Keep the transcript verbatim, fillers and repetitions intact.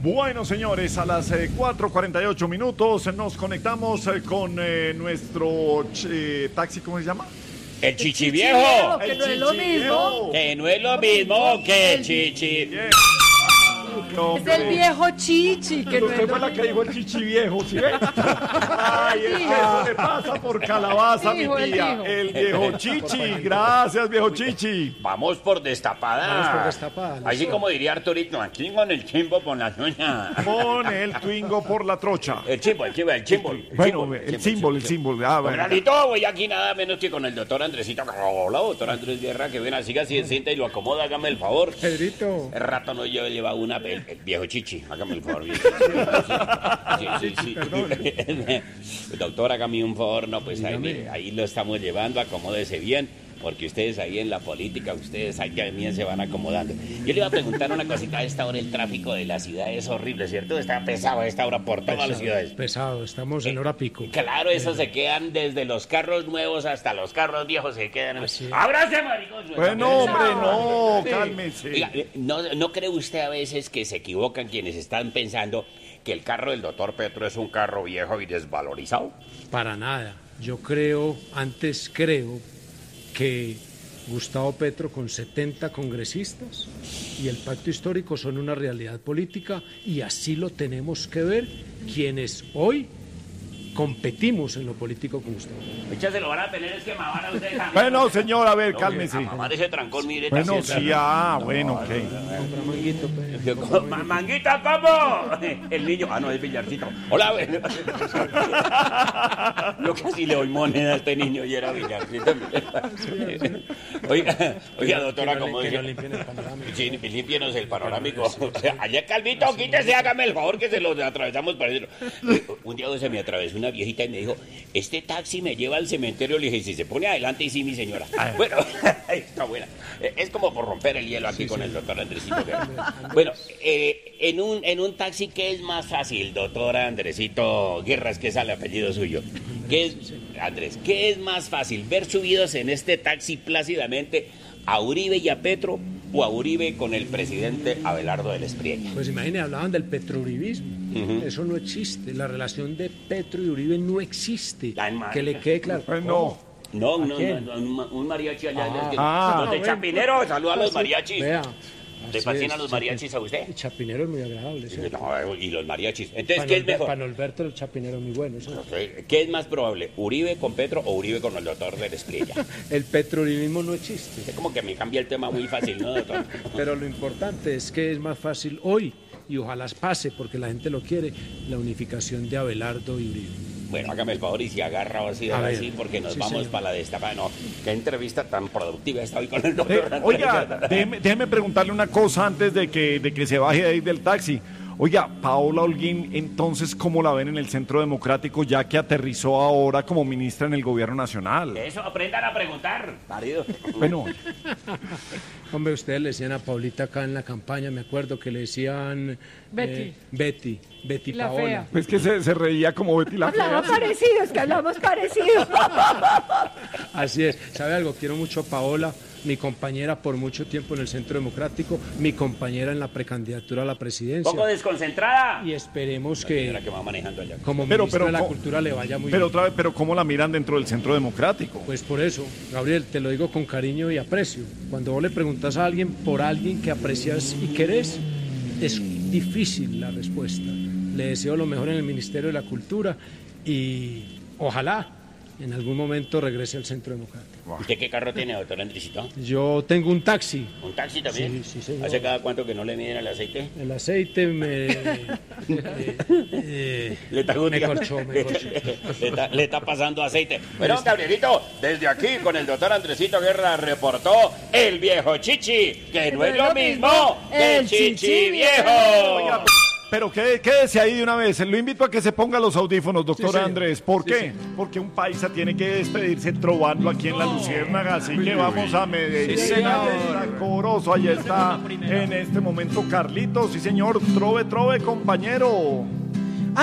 Bueno, señores, a las eh, cuatro cuarenta y ocho minutos nos conectamos eh, con eh, nuestro eh, taxi, ¿cómo se llama? El chichi viejo. Que El no es lo chichi mismo. viejo. Que no es lo mismo que el chichi. Bien. Es el viejo chichi, que no Usted es fue lo la que mismo. dijo el chichi viejo, ¿sí ve? Ay, es que eso le pasa por calabaza, mi Dijo, él tía. dijo. El viejo chichi. Gracias, viejo chichi. Vamos por destapada. Vamos por destapada, Así listo. como diría Arturito, aquí con el chimbo por la uña. Pon el twingo por la trocha. El chimbo, el chimbo, el chimbo. el Bueno, chimbo, el símbolo, el símbolo. Ah, bueno. Granito, voy aquí nada menos que con el doctor Andresito. Hola, doctor Andrés Guerra, que viene así, así, sienta y lo acomoda, hágame el favor. Pedrito. El rato no yo lleva una, el, el viejo chichi, hágame el favor. Viejo. Sí, sí, sí. sí. Doctor, hágame un favor, no, pues ahí, mire, ahí lo estamos llevando, acomódese bien, porque ustedes ahí en la política, ustedes ahí también se van acomodando. Yo le iba a preguntar una cosita, a esta hora el tráfico de la ciudad es horrible, ¿cierto? Está pesado a esta hora por todas Pesado, las ciudades. pesado, estamos en hora pico. Claro, esos se quedan desde los carros nuevos hasta los carros viejos, se quedan. Así es. ¡Ábrase, maricón! Bueno, hombre, no, cálmese. Oiga, ¿no, ¿no cree usted a veces que se equivocan quienes están pensando que el carro del doctor Petro es un carro viejo y desvalorizado? Para nada. Yo creo, antes creo que Gustavo Petro con setenta congresistas y el pacto histórico son una realidad política y así lo tenemos que ver quienes hoy competimos en lo político con Gustavo. Muchas se lo van a tener esquema, van a ustedes también. Bueno, señor, a ver, No, cálmese. a mamar ese trancón, mire. Bueno, está sí, ah, bueno, ok. Compra manguito, pues. Yo como, "Ma- Manguita, ¿cómo? El niño, ah, no, es Villarcito. Hola, bueno. Yo casi le doy moneda a este niño y era Villarcito. Oiga, oiga, doctora, Que no- como que dije. no limpien el panorámico. Sí, límpienos el panorámico. O sea, allá, Calvito, quítese, hágame el favor que se lo atravesamos para adentro. Un día se me atravesó una viejita y me dijo, este taxi me lleva al cementerio. Le dije, si se pone adelante, y sí, mi señora. Bueno, está buena. Es como por romper el hielo aquí Sí, con sí. el doctor Andresito. Bueno, eh, en, un, en un taxi, ¿qué es más fácil, doctor Andresito Guerras, que es el apellido suyo? ¿Qué es, Andrés, qué es más fácil, ver subidos en este taxi plácidamente a Uribe y a Petro o a Uribe con el presidente Abelardo del Espriella? Pues imagínate, hablaban del petrouribismo. Ujú. Eso no existe. La relación de Petro y Uribe no existe. La enma- Que le quede claro. Bueno, No, ¿A no, quién? no, no, un ma- un mariachi allá. Ah. los que- Ah. los de bueno. Chapinero, saluda a los mariachis. Vea. ¿Le así fascinan es, los mariachis a usted? El Chapinero es muy agradable. ¿sí? No, y los mariachis. Entonces, ¿qué es mejor? Para Norberto el Chapinero es muy bueno. ¿sí? Ok, ¿qué es más probable? ¿Uribe con Petro o Uribe con el doctor del Espriella? El petrouribismo no existe. Es como que me cambia el tema muy fácil, ¿no, doctor? Pero lo importante es que es más fácil hoy, y ojalá pase, porque la gente lo quiere, la unificación de Abelardo y Uribe. Bueno, hágame el favor y si agarra así, A ver. así porque nos Sí, vamos señor. para la destapada. No, qué entrevista tan productiva está hoy con el Eh, doctor. oiga, déjeme, déjeme preguntarle una cosa antes de que, de que se baje de ahí del taxi. Oiga, Paola Holguín, entonces, ¿cómo la ven en el Centro Democrático ya que aterrizó ahora como ministra en el gobierno nacional? Eso, aprendan a preguntar, marido. Bueno, Hombre, ustedes le decían a Paulita acá en la campaña, me acuerdo que le decían... Betty. eh, Betty, Betty La Paola. fea. es que se, se reía como Betty la Hablaba fea. parecido, es que hablamos parecido. Así es. ¿Sabe algo? Quiero mucho a Paola, mi compañera por mucho tiempo en el Centro Democrático, mi compañera en la precandidatura a la presidencia. Poco desconcentrada. Y esperemos La señora que que va manejando allá. como Pero- ministra pero de la co- Cultura le vaya muy Pero bien. otra vez, pero ¿cómo la miran dentro del Centro Democrático? Pues por eso, Gabriel, te lo digo con cariño y aprecio. Cuando vos le preguntas a alguien por alguien que aprecias y querés, es difícil la respuesta. Le deseo lo mejor en el Ministerio de la Cultura y ojalá en algún momento regrese al Centro Democrático. ¿Usted qué carro tiene, doctor Andresito? Yo tengo un taxi. ¿Un taxi también? Sí, sí, señor. ¿Hace cada cuánto que no le miden el aceite? El aceite me... eh, eh, Le está, me corchó, me corchó. le, está, le está pasando aceite. Bueno, Gabrielito, desde aquí con el doctor Andresito Guerra reportó el viejo chichi, que no es lo mismo que el chichi viejo. Oiga, pero qué- quédese ahí de una vez. Lo invito a que se ponga los audífonos, doctor Sí, señor. Andrés. ¿Por Sí, qué? señor. Porque un paisa tiene que despedirse trovando aquí en la Luciérnaga. Así que vamos a Medellín. Sí, señor. Está Corozo, ahí está en este momento Carlitos. Sí, señor. Trove, trove, compañero.